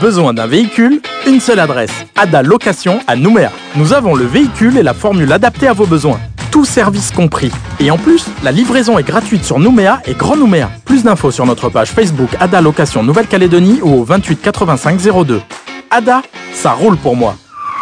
Besoin d'un véhicule? Une seule adresse, Ada Location à Nouméa. Nous avons le véhicule et la formule adaptée à vos besoins. Tout service compris. Et en plus, la livraison est gratuite sur Nouméa et Grand Nouméa. Plus d'infos sur notre page Facebook Ada Location Nouvelle-Calédonie ou au 28 85 02. Ada, ça roule pour moi.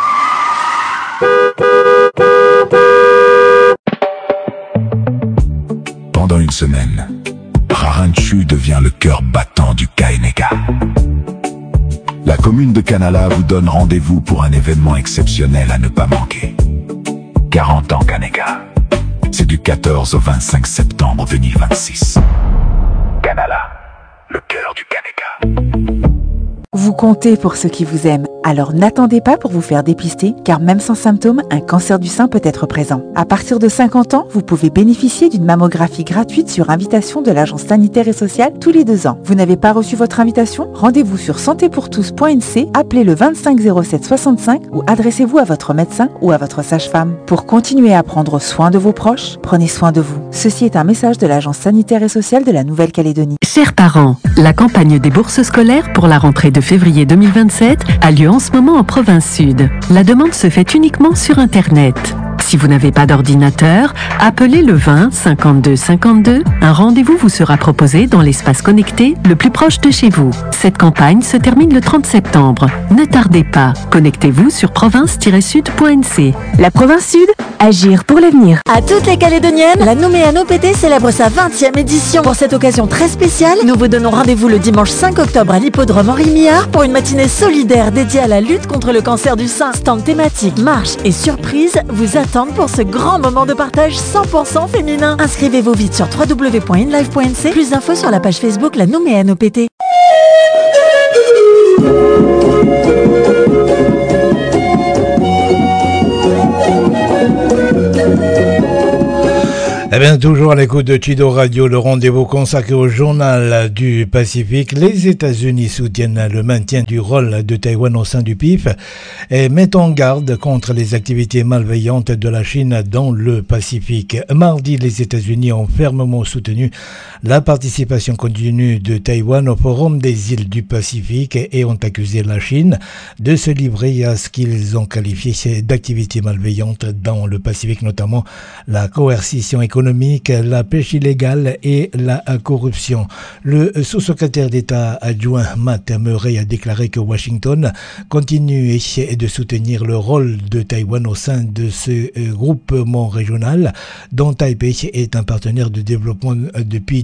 Pendant une semaine, Raranchu devient le cœur battant du Kaeneka. La commune de Kanala vous donne rendez-vous pour un événement exceptionnel à ne pas manquer. 40 ans Kaneka. C'est du 14 au 25 septembre 2026. Kanala, le cœur du Kaneka. Vous comptez pour ceux qui vous aiment, alors n'attendez pas pour vous faire dépister, car même sans symptômes, un cancer du sein peut être présent. À partir de 50 ans, vous pouvez bénéficier d'une mammographie gratuite sur invitation de l'Agence sanitaire et sociale tous les 2 ans. Vous n'avez pas reçu votre invitation? Rendez-vous sur santépourtous.nc, appelez le 25 07 65 ou adressez-vous à votre médecin ou à votre sage-femme. Pour continuer à prendre soin de vos proches, prenez soin de vous. Ceci est un message de l'Agence sanitaire et sociale de la Nouvelle-Calédonie. Chers parents, la campagne des bourses scolaires pour la rentrée de février 2027 a lieu en ce moment en province sud. La demande se fait uniquement sur Internet. Si vous n'avez pas d'ordinateur, appelez le 20 52 52. Un rendez-vous vous sera proposé dans l'espace connecté le plus proche de chez vous. Cette campagne se termine le 30 septembre. Ne tardez pas. Connectez-vous sur province-sud.nc. La province sud, agir pour l'avenir. À toutes les Calédoniennes, la Nouméa NOPT célèbre sa 20e édition. Pour cette occasion très spéciale, nous vous donnons rendez-vous le dimanche 5 octobre à l'hippodrome Henri Millard pour une matinée solidaire dédiée à la lutte contre le cancer du sein. Stand thématique, marche et surprise vous attendent pour ce grand moment de partage 100% féminin. Inscrivez-vous vite sur www.inlive.nc. Plus d'infos sur la page Facebook La Nouméa NOPT. Eh bien, toujours à l'écoute de Chido Radio, le rendez-vous consacré au journal du Pacifique. Les États-Unis soutiennent le maintien du rôle de Taïwan au sein du PIF et mettent en garde contre les activités malveillantes de la Chine dans le Pacifique. Mardi, les États-Unis ont fermement soutenu la participation continue de Taïwan au Forum des îles du Pacifique et ont accusé la Chine de se livrer à ce qu'ils ont qualifié d'activités malveillantes dans le Pacifique, notamment la coercition économique, la pêche illégale et la corruption. Le sous-secrétaire d'État adjoint Matt Murray a déclaré que Washington continue de soutenir le rôle de Taïwan au sein de ce groupement régional dont Taipei est un partenaire de développement depuis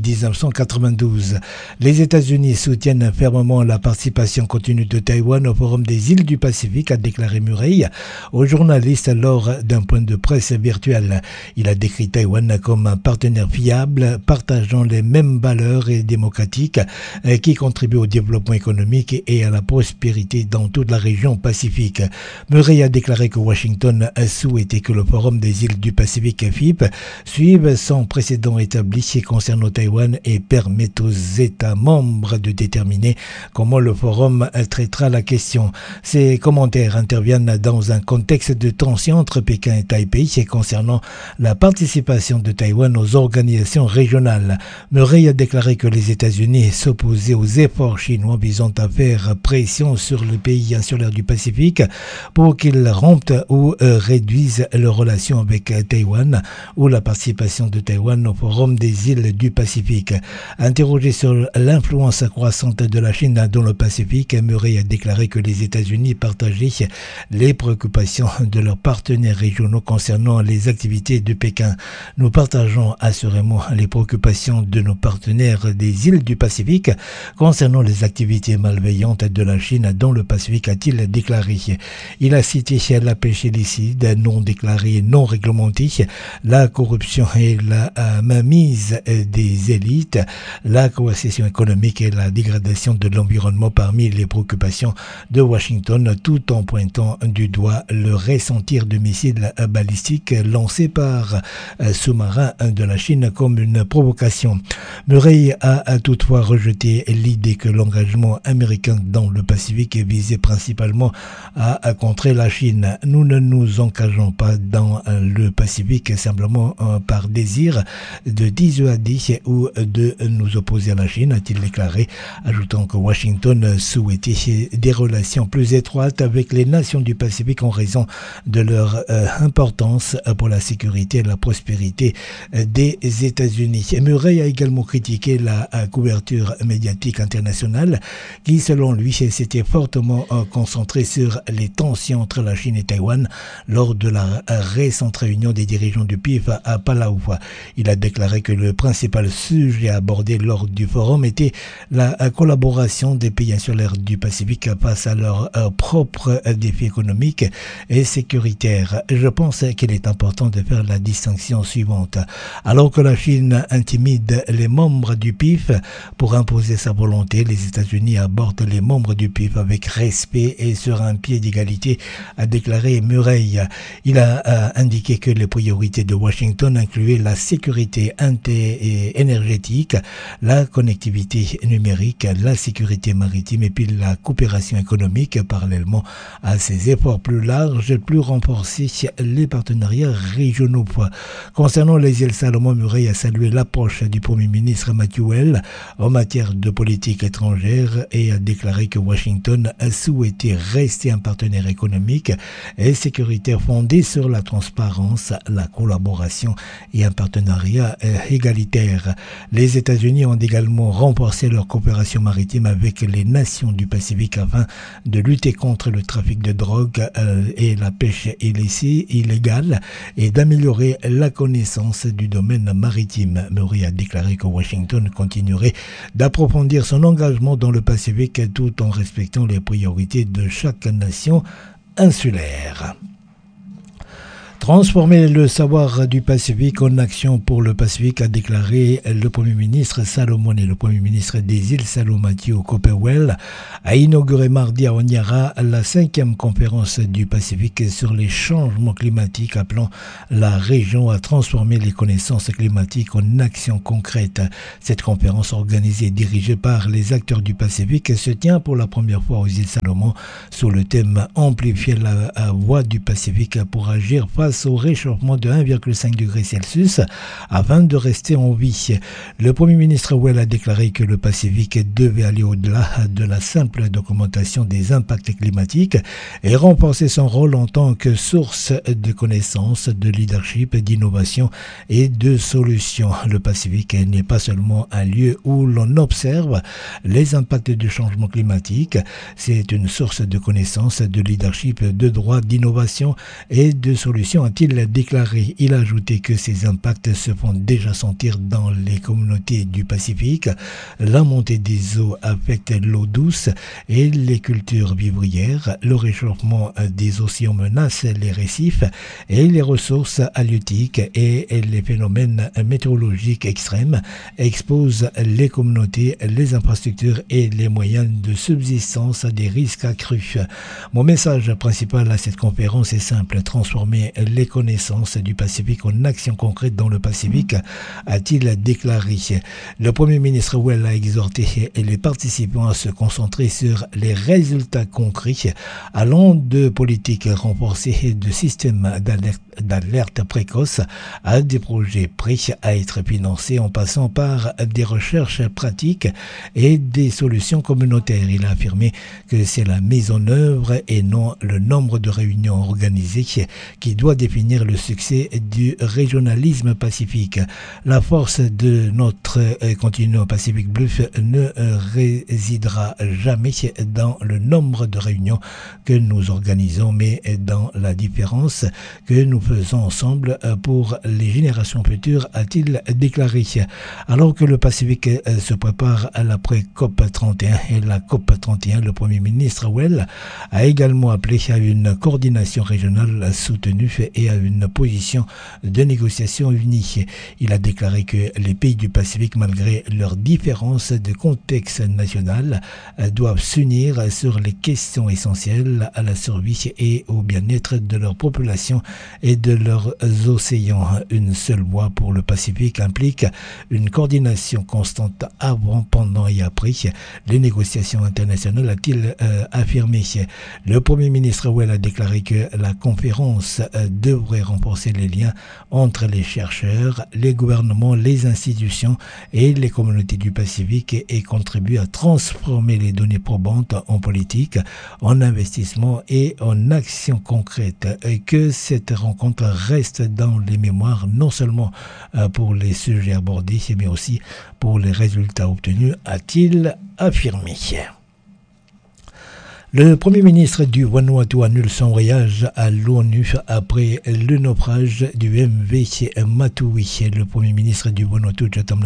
1992. Les États-Unis soutiennent fermement la participation continue de Taïwan au Forum des îles du Pacifique, a déclaré Murray aux journalistes lors d'un point de presse virtuel. Il a décrit Taïwan comme un partenaire fiable, partageant les mêmes valeurs et démocratiques qui contribuent au développement économique et à la prospérité dans toute la région Pacifique. Murray a déclaré que Washington a souhaité que le Forum des îles du Pacifique FIP suive son précédent établi concernant Taïwan et permette aux États membres de déterminer comment le Forum traitera la question. Ces commentaires interviennent dans un contexte de tension entre Pékin et Taipei concernant la participation de Taïwan aux organisations régionales. Murray a déclaré que les États-Unis s'opposaient aux efforts chinois visant à faire pression sur les pays insulaires du Pacifique pour qu'ils rompent ou réduisent leurs relations avec Taïwan ou la participation de Taïwan au Forum des îles du Pacifique. Interrogé sur l'influence croissante de la Chine dans le Pacifique, Murray a déclaré que les États-Unis partageaient les préoccupations de leurs partenaires régionaux concernant les activités de Pékin. Nous partageons assurément les préoccupations de nos partenaires des îles du Pacifique concernant les activités malveillantes de la Chine dans le Pacifique, a-t-il déclaré. Il a cité la pêche illicite, non déclarée, non réglementée, la corruption et la mainmise des élites, la coercition économique et la dégradation de l'environnement parmi les préoccupations de Washington, tout en pointant du doigt le ressentir de missiles balistiques lancés par sous-marins sous-marin de la Chine comme une provocation. Murray a toutefois rejeté l'idée que l'engagement américain dans le Pacifique visait principalement à contrer la Chine. Nous ne nous engageons pas dans le Pacifique simplement par désir de dissuader ou de nous opposer à la Chine, a-t-il déclaré, ajoutant que Washington souhaitait des relations plus étroites avec les nations du Pacifique en raison de leur importance pour la sécurité et la prospérité des États-Unis. Murray a également critiqué la couverture médiatique internationale qui, selon lui, s'était fortement concentrée sur les tensions entre la Chine et Taïwan lors de la récente réunion des dirigeants du PIF à Palau. Il a déclaré que le principal sujet abordé lors du forum était la collaboration des pays insulaires du Pacifique face à leurs propres défis économiques et sécuritaires. Je pense qu'il est important de faire la distinction suivante. Alors que la Chine intimide les membres du PIF pour imposer sa volonté, les États-Unis abordent les membres du PIF avec respect et sur un pied d'égalité, a déclaré Murray. Il a indiqué que les priorités de Washington incluaient la sécurité énergétique, la connectivité numérique, la sécurité maritime et puis la coopération économique. Parallèlement à ces efforts plus larges, plus renforcés, les partenariats régionaux. Concernant les îles Salomon, Murray a salué l'approche du Premier ministre Matthew Welles en matière de politique étrangère et a déclaré que Washington a souhaité rester un partenaire économique et sécuritaire fondé sur la transparence, la collaboration et un partenariat égalitaire. Les États-Unis ont également renforcé leur coopération maritime avec les nations du Pacifique afin de lutter contre le trafic de drogue et la pêche illégale et d'améliorer la connaissance du domaine maritime. Murray a déclaré que Washington continuerait d'approfondir son engagement dans le Pacifique tout en respectant les priorités de chaque nation insulaire. Transformer le savoir du Pacifique en action pour le Pacifique, a déclaré le Premier ministre Salomon. Et le Premier ministre des îles Salomon, Matthew Copperwell, a inauguré mardi à Honiara la 5e conférence du Pacifique sur les changements climatiques, appelant la région à transformer les connaissances climatiques en actions concrètes. Cette conférence organisée et dirigée par les acteurs du Pacifique se tient pour la première fois aux îles Salomon sous le thème « Amplifier la voix du Pacifique pour agir face au réchauffement de 1,5 degré Celsius afin de rester en vie ». Le Premier ministre Well a déclaré que le Pacifique devait aller au-delà de la simple documentation des impacts climatiques et renforcer son rôle en tant que source de connaissances, de leadership, d'innovation et de solutions. Le Pacifique n'est pas seulement un lieu où l'on observe les impacts du changement climatique, c'est une source de connaissances, de leadership, de droit, d'innovation et de solutions, a-t-il déclaré. Il a ajouté que ces impacts se font déjà sentir dans les communautés du Pacifique. La montée des eaux affecte l'eau douce et les cultures vivrières. Le réchauffement des océans menace les récifs et les ressources halieutiques, et les phénomènes météorologiques extrêmes exposent les communautés, les infrastructures et les moyens de subsistance à des risques accrus. Mon message principal à cette conférence est simple: transformer les connaissances du Pacifique en actions concrètes dans le Pacifique, a-t-il déclaré. Le Premier ministre Well a exhorté les participants à se concentrer sur les résultats concrets, allant de politiques renforcées et de systèmes d'alerte précoce à des projets prêts à être financés en passant par des recherches pratiques et des solutions communautaires. Il a affirmé que c'est la mise en œuvre et non le nombre de réunions organisées qui doit définir le succès du régionalisme pacifique. La force de notre continent Pacific Bluff ne résidera jamais dans le nombre de réunions que nous organisons, mais dans la différence que nous faisons ensemble pour les générations futures, a-t-il déclaré. Alors que le Pacifique se prépare à l'après COP31 et la COP31, le Premier ministre Well a également appelé à une coordination régionale soutenue et à une position de négociation unie. Il a déclaré que les pays du Pacifique, malgré leurs différences de contexte national, doivent s'unir sur les questions essentielles à la survie et au bien-être de leur population et de leurs océans. Une seule voie pour le Pacifique implique une coordination constante avant, pendant et après les négociations internationales, a-t-il affirmé. Le Premier ministre Well a déclaré que la conférence devrait renforcer les liens entre les chercheurs, les gouvernements, les institutions et les communautés du Pacifique et contribuer à transformer les données probantes en politique, en investissement et en action concrète. Et que cette rencontre reste dans les mémoires, non seulement pour les sujets abordés, mais aussi pour les résultats obtenus, a-t-il affirmé. Le Premier ministre du Vanuatu annule son voyage à l'ONU après le naufrage du MV Matui. Le Premier ministre du Vanuatu, Jatam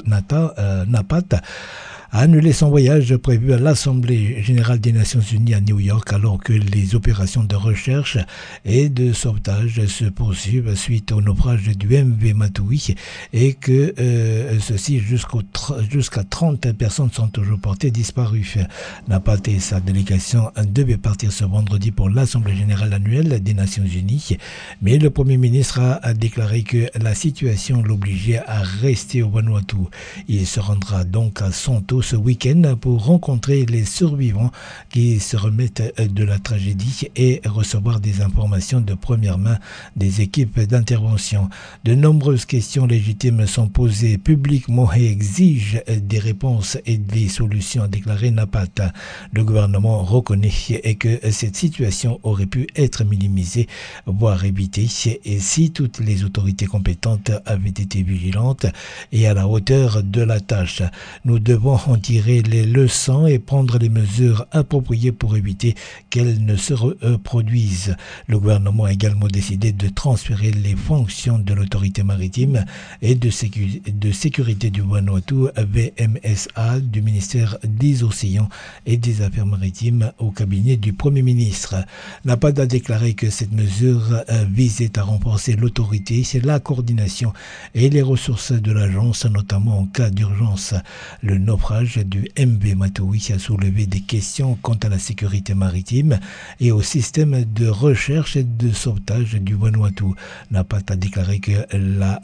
Napat, a annulé son voyage prévu à l'Assemblée générale des Nations Unies à New York alors que les opérations de recherche et de sauvetage se poursuivent suite au naufrage du MV Matui et que ceci jusqu'à 30 personnes sont toujours portées disparues. Napat et sa délégation devaient partir ce vendredi pour l'Assemblée générale annuelle des Nations Unies, mais le Premier ministre a déclaré que la situation l'obligeait à rester au Vanuatu. Il se rendra donc à Santo ce week-end pour rencontrer les survivants qui se remettent de la tragédie et recevoir des informations de première main des équipes d'intervention. De nombreuses questions légitimes sont posées publiquement et exigent des réponses et des solutions, a déclaré Napat. Le gouvernement reconnaît que cette situation aurait pu être minimisée, voire évitée, et si toutes les autorités compétentes avaient été vigilantes et à la hauteur de la tâche. Nous devons en tirer les leçons et prendre les mesures appropriées pour éviter qu'elles ne se reproduisent. Le gouvernement a également décidé de transférer les fonctions de l'autorité maritime et de sécurité du Vanuatu, VMSA, du ministère des Océans et des Affaires maritimes au cabinet du Premier ministre. Napat a déclaré que cette mesure visait à renforcer l'autorité, la coordination et les ressources de l'agence, notamment en cas d'urgence. Le naufrage du MV Matui a soulevé des questions quant à la sécurité maritime et au système de recherche et de sauvetage du Vanuatu. Napat a déclaré que la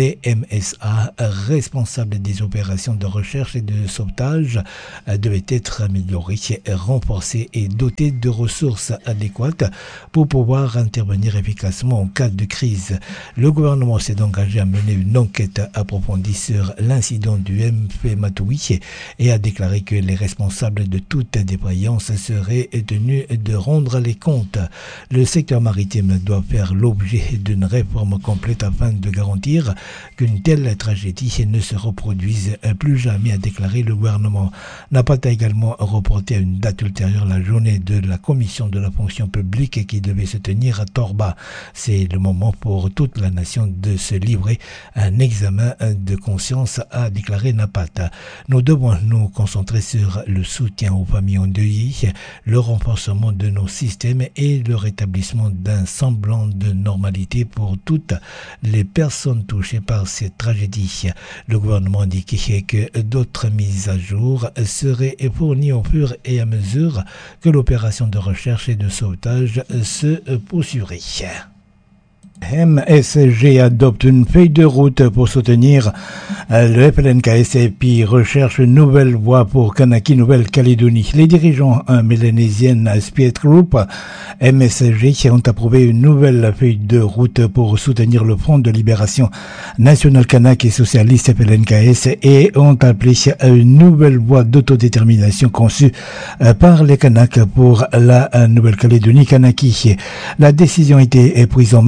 VMSA, responsable des opérations de recherche et de sauvetage, devait être améliorée, renforcée et dotée de ressources adéquates pour pouvoir intervenir efficacement en cas de crise. Le gouvernement s'est engagé à mener une enquête approfondie sur l'incident du MV Matui et a déclaré que les responsables de toute défaillance seraient tenus de rendre les comptes. Le secteur maritime doit faire l'objet d'une réforme complète afin de garantir qu'une telle tragédie ne se reproduise plus jamais, a déclaré le gouvernement. Napat a également reporté à une date ultérieure la journée de la commission de la fonction publique qui devait se tenir à Torba. C'est le moment pour toute la nation de se livrer à un examen de conscience, a déclaré Napat. Nous devons nous concentrer sur le soutien aux familles endeuillées, le renforcement de nos systèmes et le rétablissement d'un semblant de normalité pour toutes les personnes touchées par cette tragédie. Le gouvernement a indiqué que d'autres mises à jour seraient fournies au fur et à mesure que l'opération de recherche et de sauvetage se poursuivrait. MSG adopte une feuille de route pour soutenir le FLNKS et puis recherche une nouvelle voie pour Kanaki, Nouvelle-Calédonie. Les dirigeants mélanésiennes Spirit Group, MSG, ont approuvé une nouvelle feuille de route pour soutenir le Front de Libération National Kanak et Socialiste FLNKS et ont appelé à une nouvelle voie d'autodétermination conçue par les Kanaks pour la Nouvelle-Calédonie Kanaki. La décision a été prise en marge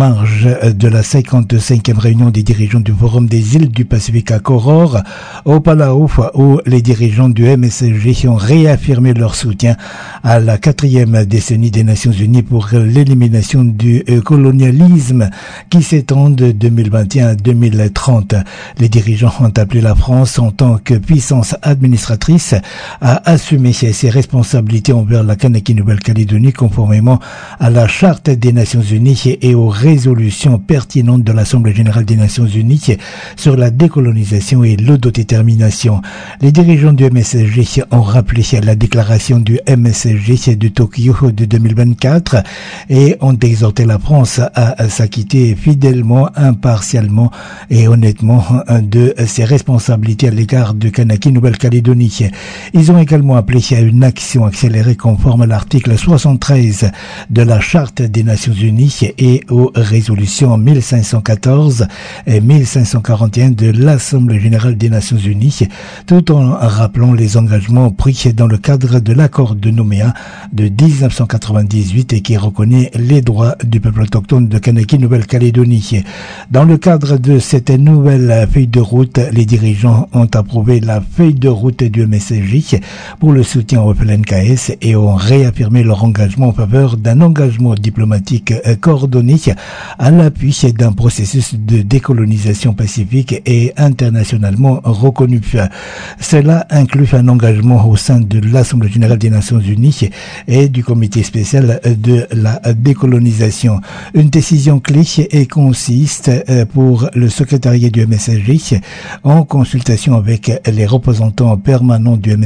de la 55e réunion des dirigeants du Forum des îles du Pacifique à Koror, au Palau, où les dirigeants du MSG ont réaffirmé leur soutien à la 4e décennie des Nations Unies pour l'élimination du colonialisme qui s'étend de 2021 à 2030. Les dirigeants ont appelé la France en tant que puissance administratrice à assumer ses responsabilités envers la Kanaki-Nouvelle-Calédonie conformément à la Charte des Nations Unies et aux résolutions pertinentes de l'Assemblée générale des Nations Unies sur la décolonisation et l'autodétermination. Les dirigeants du MSG ont rappelé la déclaration du MSG de Tokyo de 2024 et ont exhorté la France à s'acquitter fidèlement, impartialement et honnêtement de ses responsabilités à l'égard de Kanaki-Nouvelle-Calédonie. Ils ont également appelé à une action accélérée conforme à l'article 73 de la Charte des Nations Unies et aux résolutions 1514 et 1541 de l'Assemblée générale des Nations Unies, tout en rappelant les engagements pris dans le cadre de l'accord de Nouméa de 1998 et qui reconnaît les droits du peuple autochtone de Kanaki-Nouvelle-Calédonie. Dans le cadre de cette nouvelle feuille de route, les dirigeants ont approuvé la feuille de route du MSJ pour le soutien au FLNKS et ont réaffirmé leur engagement en faveur d'un engagement diplomatique coordonné à l'appui d'un processus de décolonisation pacifique et internationalement reconnu. Cela inclut un engagement au sein de l'Assemblée générale des Nations Unies et du comité spécial de la décolonisation. Une décision clé et consiste pour le secrétariat du MSJ en consultation avec les représentants permanents du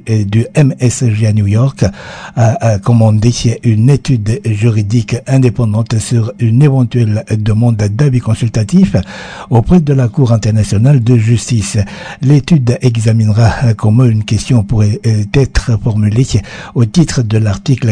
MSJ à New York à commander une étude juridique indépendante sur une éventuelle demande d'avis consultatif auprès de la Cour internationale de justice. L'étude examinera comment une question pourrait être formulée au titre de l'article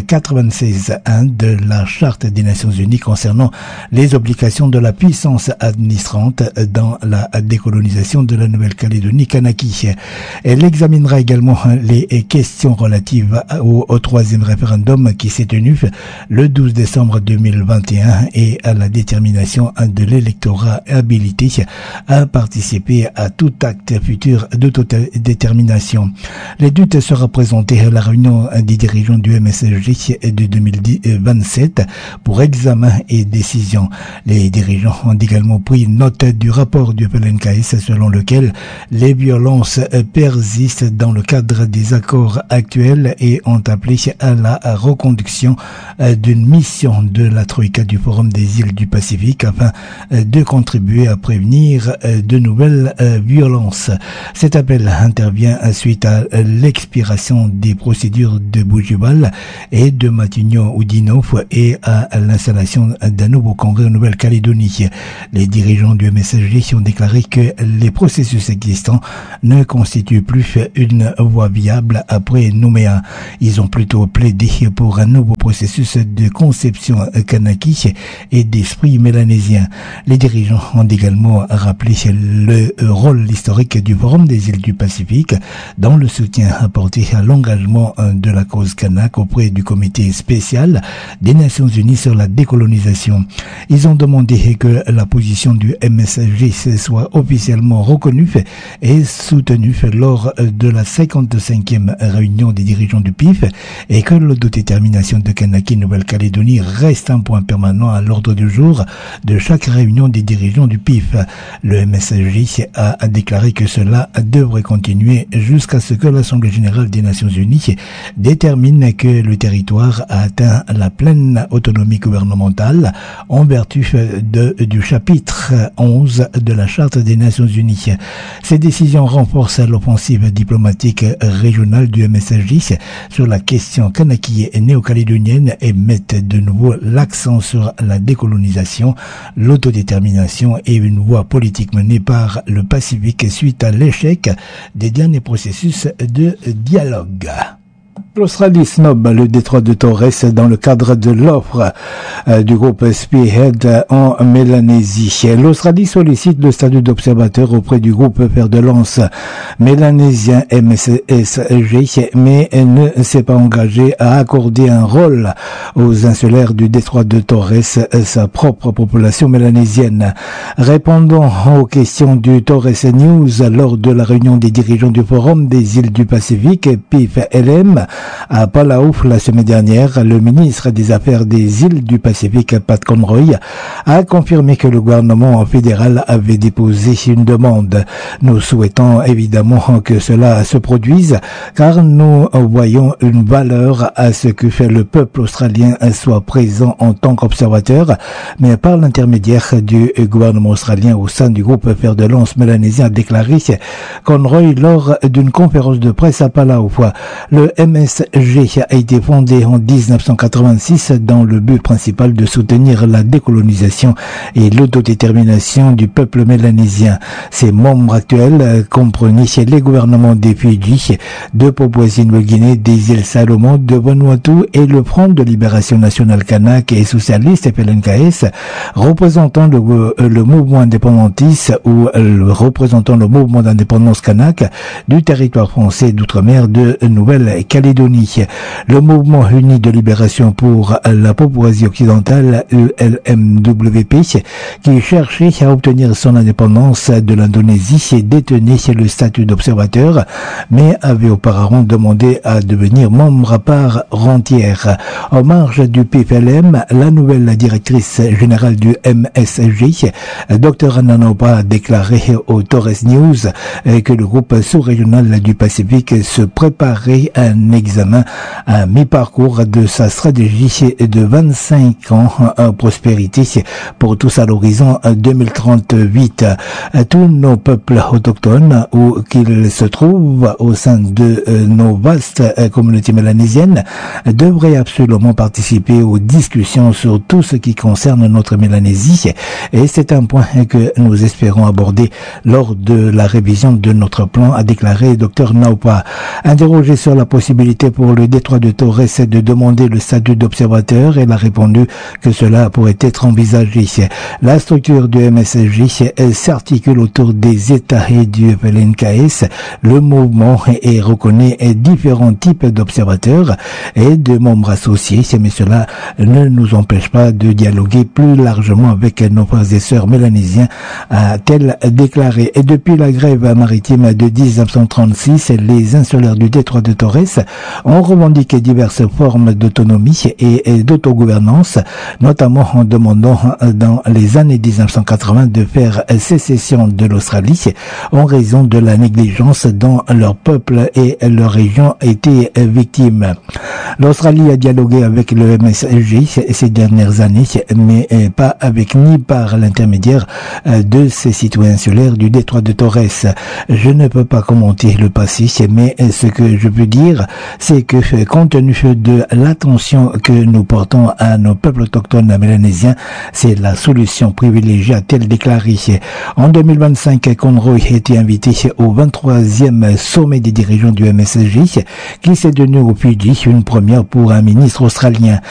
96.1 de la Charte des Nations Unies concernant les obligations de la puissance administrante dans la décolonisation de la Nouvelle-Calédonie Kanaki. Elle examinera également les questions relatives au troisième référendum qui s'est tenu le 12 décembre 2021 et à la détermination de l'électorat habilité à participer à tout acte futur d'autodétermination. L'étude sera présentée à la réunion des dirigeants du MSJ de 2027 pour examen et décision. Les dirigeants ont également pris note du rapport du FLNKS selon lequel les violences persistent dans le cadre des accords actuels et ont appelé à la reconduction d'une mission de la Troïka du Forum des îles du Pacifique afin de contribuer à prévenir de nouvelles violences. Cet appel intervient suite à l'expiration des procédures de Bougival et de Matignon-Oudinot et à l'installation d'un nouveau congrès en Nouvelle-Calédonie. Les dirigeants du MSJ ont déclaré que les processus existants ne constituent plus une voie viable après Nouméa. Ils ont plutôt plaidé pour un nouveau processus de conception kanaki et d'esprit mélanésien. Les dirigeants ont également rappelé le rôle historique du Forum des îles du Pacifique dans le soutien apporté à l'engagement de la cause kanak auprès du comité spécial des Nations Unies sur la décolonisation. Ils ont demandé que la position du MSJ soit officiellement reconnue et soutenue lors de la 55e réunion des dirigeants du PIF et que l'autodétermination de Kanaki-Nouvelle-Calédonie reste un point permanent à l'ordre du jour de chaque réunion des dirigeants du PIF. Le MSJ a déclaré que cela devrait continuer jusqu'à ce que l'Assemblée générale des Nations Unies détermine que le territoire a atteint la pleine autonomie gouvernementale en vertu du chapitre 11 de la Charte des Nations Unies. Ces décisions renforcent l'offensive diplomatique régionale du MSJ sur la question kanaki et néo-calédonienne et mettent de nouveau l'accent sur la décolonisation, l'autodétermination et une voie politique menée par le Pacifique suite à l'échec des derniers processus de dialogue. L'Australie snob le détroit de Torres dans le cadre de l'offre du groupe Spearhead en Mélanésie. L'Australie sollicite le statut d'observateur auprès du groupe fer de lance mélanésien MSSG, mais ne s'est pas engagé à accorder un rôle aux insulaires du détroit de Torres, sa propre population mélanésienne. Répondant aux questions du Torres News lors de la réunion des dirigeants du Forum des îles du Pacifique, PIF-LM, à Palau la semaine dernière, le ministre des Affaires des îles du Pacifique, Pat Conroy, a confirmé que le gouvernement fédéral avait déposé une demande. Nous souhaitons évidemment que cela se produise, car nous voyons une valeur à ce que fait le peuple australien soit présent en tant qu'observateur, mais par l'intermédiaire du gouvernement australien au sein du groupe fer de lance mélanésien, a déclaré Conroy lors d'une conférence de presse à Palau. Le MSG a été fondé en 1986 dans le but principal de soutenir la décolonisation et l'autodétermination du peuple mélanésien. Ses membres actuels comprenaient les gouvernements des Fidji, de Papouasie-Nouvelle-Guinée, des îles Salomon, de Vanuatu et le Front de Libération Nationale Kanak et Socialiste FLNKS, représentant le mouvement indépendantiste ou représentant le mouvement d'indépendance kanak du territoire français d'outre-mer de Nouvelle-Calédonie. Le mouvement uni de libération pour la Papouasie occidentale, ULMWP, qui cherchait à obtenir son indépendance de l'Indonésie, détenait le statut d'observateur, mais avait auparavant demandé à devenir membre à part entière. En marge du PFLM, la nouvelle directrice générale du MSG, Dr Anna Naopa, a déclaré au Torres News que le groupe sous-régional du Pacifique se préparait à un examen à mi-parcours de sa stratégie de 25 ans en prospérité pour tous à l'horizon 2038. Tous nos peuples autochtones, où qu'ils se trouvent au sein de nos vastes communautés mélanésiennes, devraient absolument participer aux discussions sur tout ce qui concerne notre Mélanésie, et c'est un point que nous espérons aborder lors de la révision de notre plan, a déclaré Dr Naopa. Interrogé sur la possibilité pour le détroit de Torres de demander le statut d'observateur, elle a répondu que cela pourrait être envisagé. La structure du MSG s'articule autour des États et du FLNKS. Le mouvement et reconnaît différents types d'observateurs et de membres associés, mais cela ne nous empêche pas de dialoguer plus largement avec nos frères et sœurs mélanésiens, a-t-elle déclaré. Et depuis la grève maritime de 1936, les insulaires du détroit de Torres ont revendiqué diverses formes d'autonomie et d'autogouvernance, notamment en demandant dans les années 1980 de faire sécession de l'Australie en raison de la négligence dont leur peuple et leur région étaient victimes. L'Australie a dialogué avec le MSG ces dernières années, mais pas avec ni par l'intermédiaire de ces citoyens insulaires du détroit de Torres. Je ne peux pas commenter le passé, mais ce que je peux dire, c'est que compte tenu de l'attention que nous portons à nos peuples autochtones mélanésiens, c'est la solution privilégiée, a-t-elle déclaré. En 2025, Conroy a été invité au 23e sommet des dirigeants du MSG, qui s'est tenu au Fidji, une première pour un ministre australien.